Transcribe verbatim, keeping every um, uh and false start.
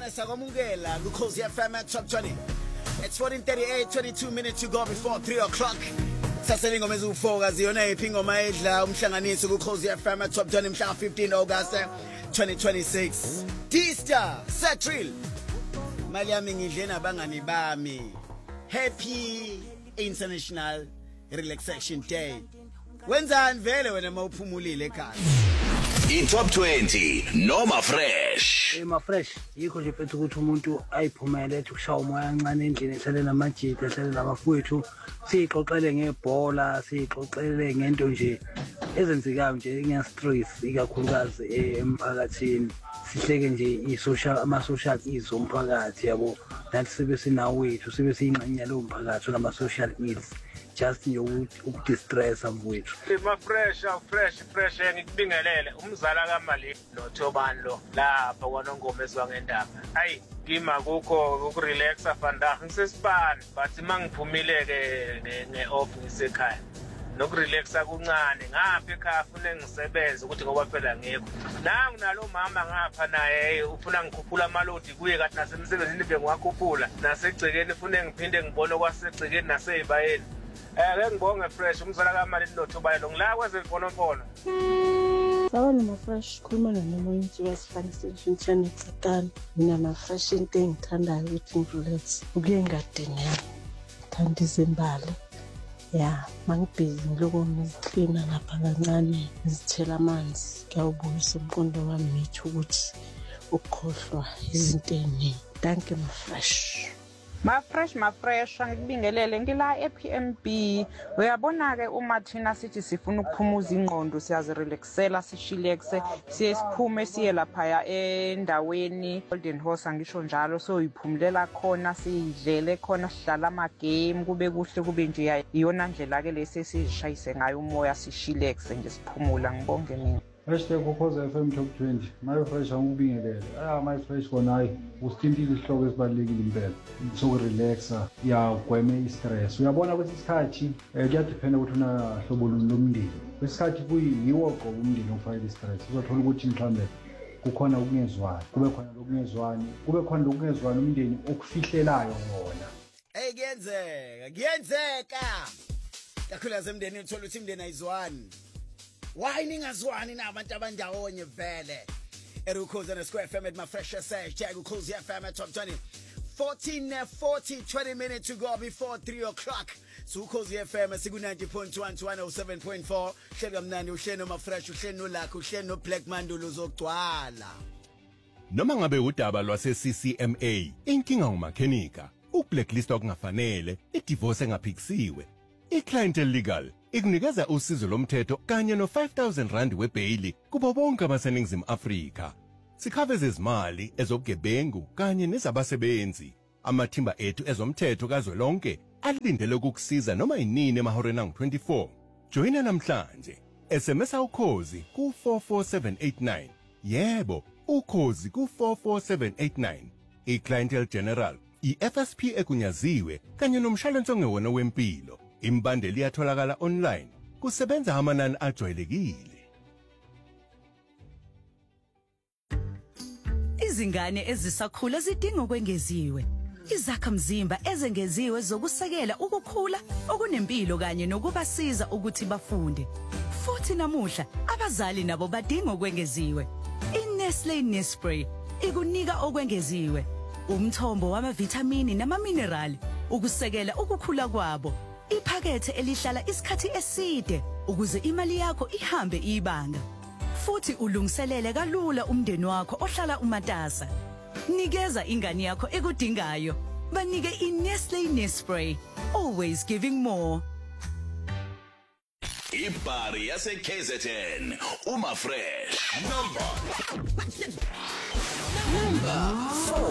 Sagamungela, Lukosi F M at Top twenty. It's fourteen thirty-eight, twenty-two minutes to go before three o'clock. Saselingo mezufoka ziyona iphingo mayedla umhlanganiso kuKhosi F M at Top twenty mhla fifteen August twenty twenty-six. D-Star, Satril. Mali yami ngidle nabangani bami. Happy International Relaxation Day. Wenzani vele wena mawuphumulile ekhaya? In Top twenty, Noma Fresh. Eh ma fresh, yikho nje phethe ukuthi umuntu ayiphumele ethi kushaya umoya kancane endlini ehlele namajita ehlele nabafowethu sixoxele ngebhola sixoxele ngento nje ezenzekayo nje ngiya stress ikakhulukazi emphakathini sihleke nje i-social ama-social ills omphakathi yabo nathi sibe sinawethu sibe siyingxenye lo mphakathi nama-social ills just nje ukudistress amwethu. Ma fresh fresh fresh ngikubingelele umzala kaMali noThobani lo lapha kwaNongoma esiwangendaba. Hayi ngima kukho ukurelaxa fanda ngisesibani but mangiphumile ke ngeoff ngisekhaya. Nokurelaxa kuncane ngapha ekhaya ufune ngisebenze ukuthi ngoba phela ngekho. Nangu nalo mama ngapha naye ufuna ngikhuphula amalodi kuye kathi nasemsebenzini bhe ngwakhuphula nasegcekeni ufune ngiphinde ngibone kwasegcekeni naseyibayeni. Eh ngibonge fresh umzala kaMali noThobani lo ngila kweze ifonofono. Sawona ma fresh khuluma noma into yasifaniso channel tsakani mina na fresh into engithandayo ukuthi ngirelax ukuye ngadini yami thanda izimbali ya mangibhizi ngiloko ngizicleana lapha kancane ngizithela amanzi ngiyawubuyisa umqondo wami ngithi ukuthi ukukhohlwa izinto eziningi. Thank you ma fresh. Ma fresh ma fresh ngikubingelele ngila e-P M B uyabona ke uma thina sithi sifuna ukuphumuza ingqondo siyazi relaxela sishilexe siye siphume siye lapha endaweni Golden Horse angisho njalo so iphumulela khona sidlele khona sidlala ama game kube kuhle kube nje iyona ndlela ke lesisishayise ngayo umoya sishilexe nje siphumula ngibonge mina. Hashtag Ukhozi F M Top twenty. My fresh angubingelele. Ah my fresh kona hayi usithintile isihloko esibalekile impela. Sokurelaxa ya gweme istress. Uyabona ukuthi isikhathi kuyadependa ukuthi una hlobo lomndeni. Kwesikhathi kuyiwo qobo umndeni ofayile istress. Uzothola ukuthi mhlambe kukhona ukungezwani. Kube khona lokungezwani. Kube khona lokungezwani umndeni okufihlelayo ngona. Hey kuyenzeka, kuyenzeka. Kakhulu zemndeni uthola ukuthi imndeni ayizwani. Why ningazwani nabantu abandawonye vele? Erukhozi na Square F M at my fresh search tag Ukhozi F M at Top twenty. fourteen forty, twenty minutes to go before three o'clock. So Ukhozi F M siku ninety point one to one oh seven point four. Hlelo mnandi uhlelo ma fresh uhlelo lakho uhlelo Black Mandulo zogcwala. Noma ngabe udaba lwase C C M A, inkinga ngumakhenika, ukublacklist okungafanele, idivorce engaphikisiwe. I-Clientele Legal ikunikeza usizo lomthetho kanye no five thousand rand webaili kubo bonke abaseningizimu Afrika. Sikhaveza izimali ezobugebengu kanye nezabasebenzi. Amathimba ethu ezomthetho kazwelonke alindele ukukusiza noma inini emahoreni angu twenty-four. Joina namhlanje. S M S Ukhozi ku four four seven eight nine. Yebo, Ukhozi ku four four seven eight nine. I-Clientele General, i-F S P ekunyaziwe kanye nomshwalense ongewona wempilo. Imbandeli yatholakala online kusebenza amanani ajwayelekile. Izingane ezisakhula zidinga ukwengeziwe. Izakhamzimba ezengeziwe zokusekela ukukhula okunempilo kanye nokubasiza ukuthi bafunde. Futhi namuhla abazali nabo badinga ukwengeziwe. I-Nestlé Nespray ikunika okwengeziwe. Umthombo wamavitamini namaminerali ukusekela ukukhula kwabo. Iphakethe elihlala isikhathi eside ukuze imali yakho ihambe ibanga. Futhi ulungiselele kalula umndeni wakho ohlala umatasa. Nikeza ingane yakho ekudingayo. Banike i-Nestlé Nespray. Always giving more. Ibari yase K Z N, Uma Fresh. Number. Number four.